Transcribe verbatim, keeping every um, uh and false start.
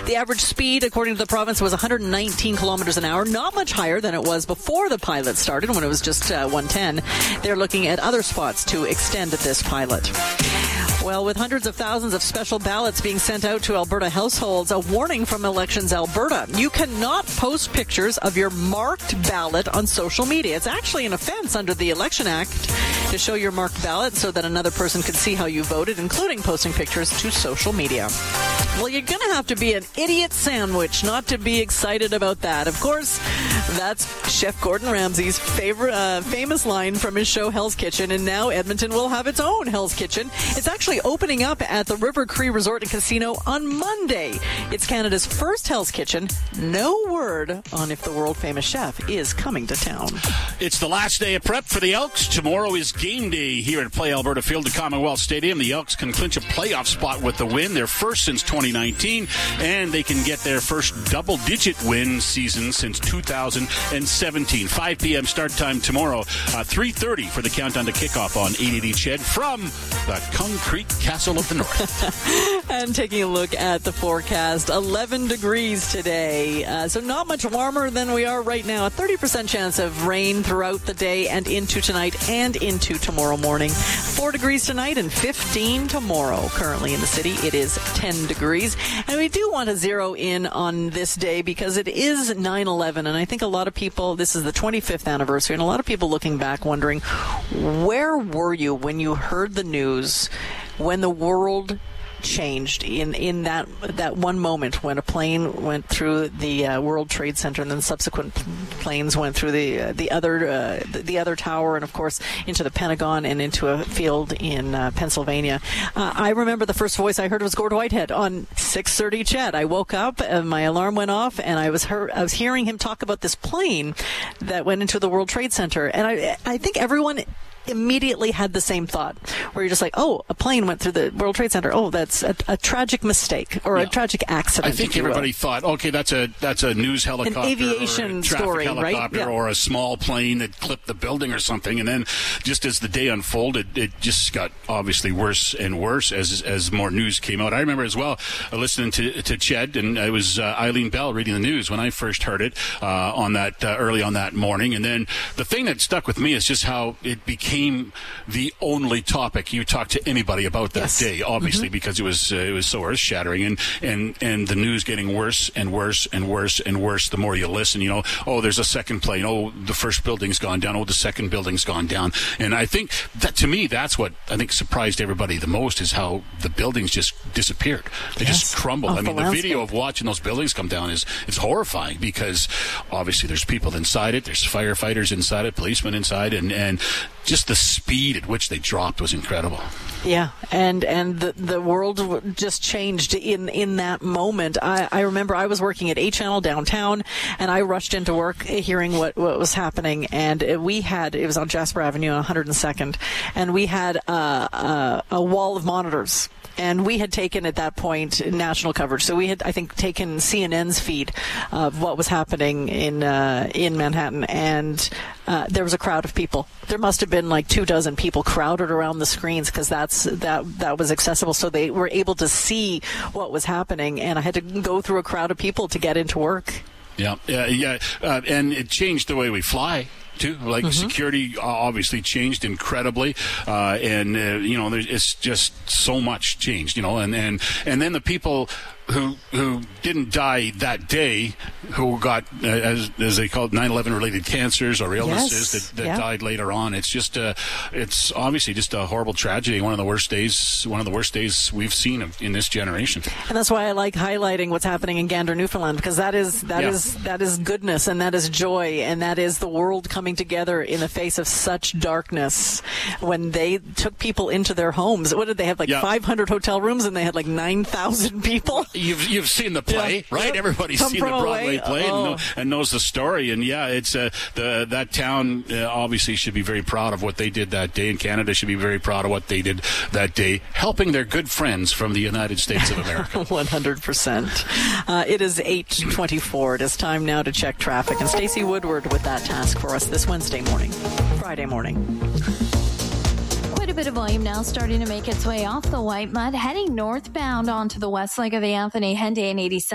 The average speed, according to the province, was one hundred nineteen kilometers an hour, not much higher than it was before the pilot started when it was just uh, one ten. They're looking at other spots to extend this pilot. Well, with hundreds of thousands of special ballots being sent out to Alberta households, a warning from Elections Alberta. You cannot post pictures of your marked ballot on social media. It's actually an offense under the Election Act to show your marked ballot so that another person can see how you voted, including posting pictures to social media. Well, you're going to have to be an idiot sandwich not to be excited about that. Of course, that's Chef Gordon Ramsay's favorite, uh, famous line from his show Hell's Kitchen, and now Edmonton will have its own Hell's Kitchen. It's actually opening up at the River Cree Resort and Casino on Monday. It's Canada's first Hell's Kitchen. No word on if the world-famous chef is coming to town. It's the last day of prep for the Elks. Tomorrow is game day here at Play Alberta Field at Commonwealth Stadium. The Elks can clinch a playoff spot with the win, their first since twenty nineteen, and they can get their first double-digit win season since two thousand seventeen. five p.m. start time tomorrow, uh, three thirty for the countdown to kickoff on eight eighty C H E D from the Concrete Castle of the North. And taking a look at the forecast, eleven degrees today, uh, so not much warmer than we are right now. A thirty percent chance of rain throughout the day and into tonight and into tomorrow morning. four degrees tonight and fifteen tomorrow. Currently in the city, it is ten degrees. And we do want to zero in on this day because it is nine eleven, and I think a lot of people, this is the twenty-fifth anniversary, and a lot of people looking back wondering, where were you when you heard the news, when the world changed in, in that that one moment when a plane went through the uh, World Trade Center and then subsequent planes went through the uh, the other uh, the, the other tower and of course into the Pentagon and into a field in uh, Pennsylvania. Uh, I remember the first voice I heard was Gord Whitehead on six thirty C H E D. I woke up and my alarm went off and I was heard, I was hearing him talk about this plane that went into the World Trade Center, and I I think everyone immediately had the same thought, where you're just like, oh, a plane went through the World Trade Center. Oh, that's a, a tragic mistake or yeah. a tragic accident. I think everybody thought, okay, that's a that's a news helicopter, an aviation or a story, helicopter, right? Yeah. Or a small plane that clipped the building or something. And then, just as the day unfolded, it just got obviously worse and worse as as more news came out. I remember as well uh, listening to to C H E D, and it was uh, Eileen Bell reading the news when I first heard it uh, on that uh, early on that morning. And then the thing that stuck with me is just how it became the only topic you talk to anybody about that yes. day, obviously, mm-hmm. because it was uh, it was so earth shattering, and, and and the news getting worse and worse and worse and worse the more you listen. You know, oh, there's a second plane. Oh, the first building's gone down. Oh, the second building's gone down. And I think that, to me, that's what I think surprised everybody the most, is how the buildings just disappeared. They yes. just crumbled. Off I mean, the, the video of watching those buildings come down is is horrifying, because obviously there's people inside it, there's firefighters inside it, policemen inside, and and just the speed at which they dropped was incredible. Yeah, and and the the world just changed in, in that moment. I, I remember I was working at eight Channel downtown, and I rushed into work hearing what, what was happening, and we had, it was on Jasper Avenue on one hundred second, and we had uh, uh, a wall of monitors. And we had taken, at that point, national coverage. So we had, I think, taken C N N's feed of what was happening in uh, in Manhattan. And uh, there was a crowd of people. There must have been like two dozen people crowded around the screens, because that's that that was accessible. So they were able to see what was happening. And I had to go through a crowd of people to get into work. Yeah, yeah, yeah. Uh, and it changed the way we fly too. Like, mm-hmm. security obviously changed incredibly, uh, and uh, you know, there's, it's just so much changed. You know, and and and then the people who who didn't die that day, who got uh, as as they called nine eleven related cancers or illnesses yes. that, that yeah. died later on. It's just uh, it's obviously just a horrible tragedy. One of the worst days, one of the worst days we've seen in this generation. And that's why I like highlighting what's happening in Gander, Newfoundland, because that is that yeah. is that is goodness, and that is joy, and that is the world coming together in the face of such darkness. When they took people into their homes, what did they have, like yeah. five hundred hotel rooms, and they had like nine thousand people. You've you've seen the play, yeah. right? Yep. Everybody's Come seen the Broadway play oh. and, know, and knows the story. And yeah, it's uh, the that town uh, obviously should be very proud of what they did that day, and Canada should be very proud of what they did that day, helping their good friends from the United States of America. One hundred percent. Uh, it is eight twenty-four. It is time now to check traffic, and Stacey Woodward with that task for us this Wednesday morning, Friday morning. Quite a bit of volume now starting to make its way off the White Mud, heading northbound onto the west leg of the Anthony Henday and eighty-seven.